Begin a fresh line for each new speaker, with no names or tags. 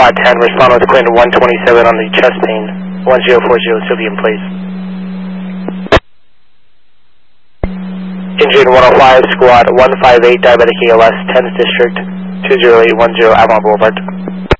Squad 10, respond with Quinn 127 on the chest pain. 1040, still be in place. Engine 105, Squad 158, diabetic ALS, 10th District, 20810, Avalon Boulevard.